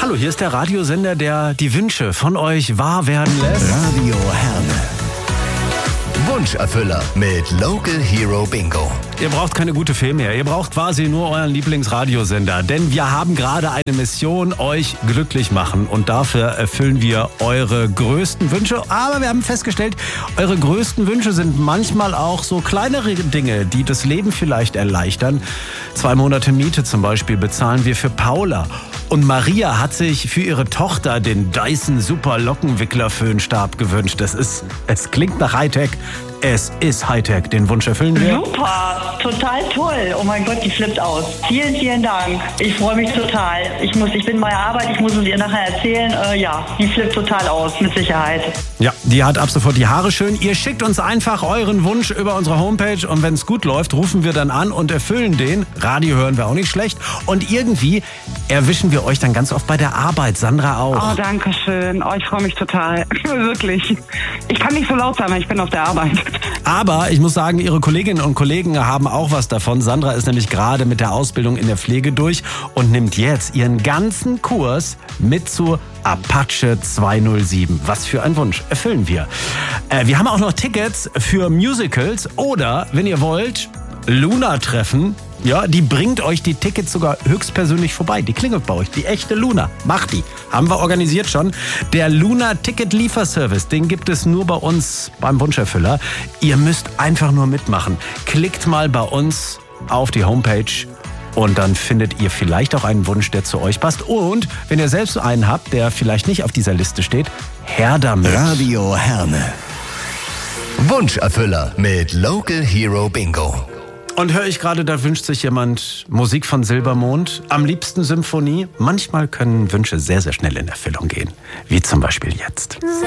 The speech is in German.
Hallo, hier ist der Radiosender, der die Wünsche von euch wahr werden lässt. Radio Herne. Wunscherfüller mit Local Hero Bingo. Ihr braucht keine gute Fee mehr, ihr braucht quasi nur euren Lieblingsradiosender. Denn wir haben gerade eine Mission, euch glücklich machen. Und dafür erfüllen wir eure größten Wünsche. Aber wir haben festgestellt, eure größten Wünsche sind manchmal auch so kleinere Dinge, die das Leben vielleicht erleichtern. 2 Monate Miete zum Beispiel bezahlen wir für Paula. Und Maria hat sich für ihre Tochter den Dyson Super Lockenwickler Föhnstab gewünscht. Es klingt nach Hightech. Es ist Hightech. Den Wunsch erfüllen wir. Super, total toll. Oh mein Gott, die flippt aus. Vielen, vielen Dank. Ich freue mich total. Ich bin bei der Arbeit, ich muss es ihr nachher erzählen. Die flippt total aus, mit Sicherheit. Ja, die hat ab sofort die Haare schön. Ihr schickt uns einfach euren Wunsch über unsere Homepage und wenn es gut läuft, rufen wir dann an und erfüllen den. Radio hören wir auch nicht schlecht. Und irgendwie erwischen wir euch dann ganz oft bei der Arbeit. Sandra auch. Oh, danke schön. Oh, ich freue mich total. Wirklich. Ich kann nicht so laut sein, weil ich bin auf der Arbeit. Aber ich muss sagen, ihre Kolleginnen und Kollegen haben auch was davon. Sandra ist nämlich gerade mit der Ausbildung in der Pflege durch und nimmt jetzt ihren ganzen Kurs mit zu Apache 207. Was für ein Wunsch erfüllen wir. Wir haben auch noch Tickets für Musicals oder, wenn ihr wollt, Luna treffen. Ja, die bringt euch die Tickets sogar höchstpersönlich vorbei. Die klingelt bei euch, die echte Luna. Macht die. Haben wir organisiert schon. Der Luna-Ticket-Lieferservice, den gibt es nur bei uns beim Wunscherfüller. Ihr müsst einfach nur mitmachen. Klickt mal bei uns auf die Homepage und dann findet ihr vielleicht auch einen Wunsch, der zu euch passt. Und wenn ihr selbst einen habt, der vielleicht nicht auf dieser Liste steht, her damit. Radio Herne. Wunscherfüller mit Local Hero Bingo. Und höre ich gerade, da wünscht sich jemand Musik von Silbermond, am liebsten Symphonie. Manchmal können Wünsche sehr, sehr schnell in Erfüllung gehen, wie zum Beispiel jetzt.